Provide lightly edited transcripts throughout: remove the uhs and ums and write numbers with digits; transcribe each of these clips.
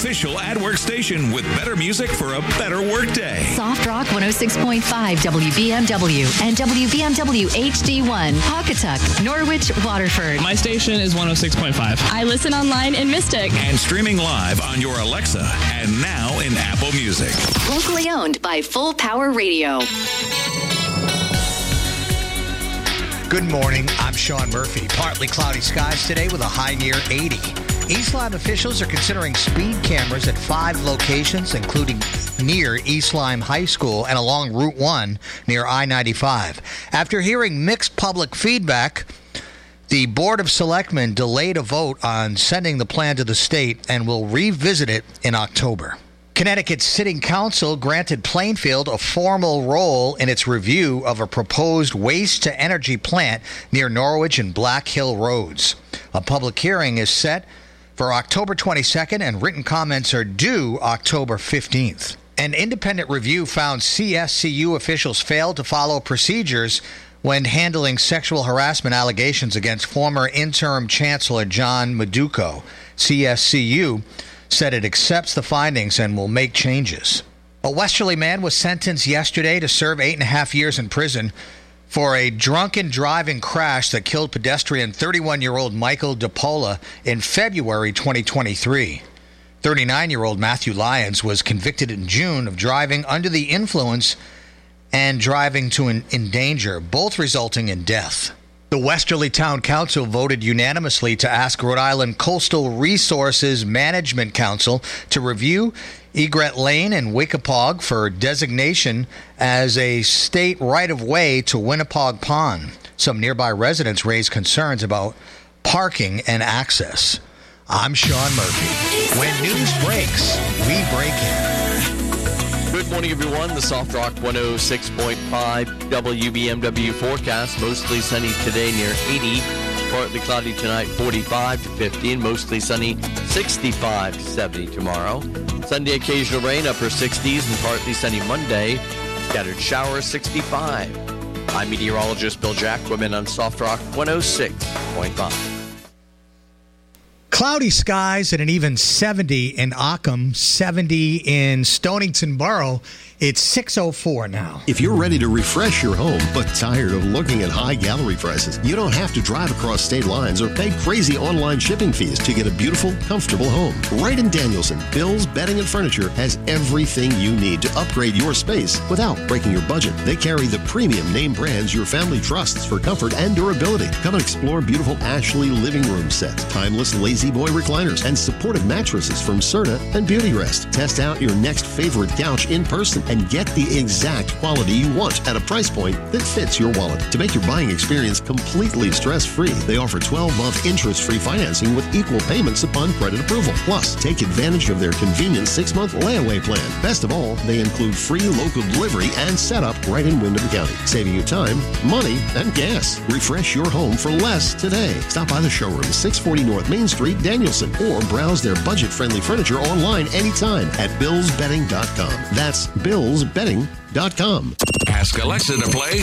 official at-work station with better music for a better workday. Soft Rock 106.5 WBMW and WBMW HD1, Pawcatuck, Norwich, Waterford. My station is 106.5. I listen online in Mystic. And streaming live on your Alexa and now in Apple Music. Locally owned by Full Power Radio. Good morning. I'm Sean Murphy. Partly cloudy skies today with a high near 80. East Lyme officials are considering speed cameras at 5 locations, including near East Lyme High School and along Route 1 near I-95. After hearing mixed public feedback, the Board of Selectmen delayed a vote on sending the plan to the state and will revisit it in October. Connecticut's Sitting Council granted Plainfield a formal role in its review of a proposed waste-to-energy plant near Norwich and Black Hill Roads. A public hearing is set for October 22nd, and written comments are due October 15th. An independent review found CSCU officials failed to follow procedures when handling sexual harassment allegations against former interim Chancellor John Maduco. CSCU said it accepts the findings and will make changes. A Westerly man was sentenced yesterday to serve 8.5 years in prison for a drunken driving crash that killed pedestrian 31-year-old Michael DePola in February 2023. 39-year-old Matthew Lyons was convicted in June of driving under the influence and driving to endanger, both resulting in death. The Westerly Town Council voted unanimously to ask Rhode Island Coastal Resources Management Council to review Egret Lane and Wickapog for designation as a state right-of-way to Winnipeg Pond. Some nearby residents raised concerns about parking and access. I'm Sean Murphy. When news breaks, we break in. Good morning, everyone. The Soft Rock 106.5 WBMW forecast. Mostly sunny today near 80. Partly cloudy tonight, 45 to 50. And mostly sunny, 65 to 70 tomorrow. Sunday, occasional rain, upper 60s. And partly sunny Monday. Scattered showers, 65. I'm meteorologist Bill Jacquemin on Soft Rock 106.5. Cloudy skies and an even 70 in Ockham, 70 in Stonington Borough. It's 6:04 now. If you're ready to refresh your home but tired of looking at high gallery prices, you don't have to drive across state lines or pay crazy online shipping fees to get a beautiful, comfortable home. Right in Danielson, Bill's Bedding and Furniture has everything you need to upgrade your space without breaking your budget. They carry the premium name brands your family trusts for comfort and durability. Come and explore beautiful Ashley living room sets, timeless Lazy Boy recliners, and supportive mattresses from Serta and Beauty Rest. Test out your next favorite couch in person and get the exact quality you want at a price point that fits your wallet. To make your buying experience completely stress-free, they offer 12-month interest-free financing with equal payments upon credit approval. Plus, take advantage of their convenient 6-month layaway plan. Best of all, they include free local delivery and setup right in Windham County, saving you time, money, and gas. Refresh your home for less today. Stop by the showroom, 640 North Main Street, Danielson, or browse their budget-friendly furniture online anytime at billsbedding.com. That's billsbedding.com. Ask Alexa to play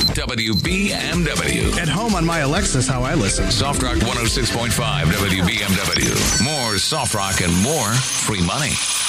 WBMW. At home on my Alexa's how I listen. Soft Rock 106.5 WBMW. More Soft Rock and more free money.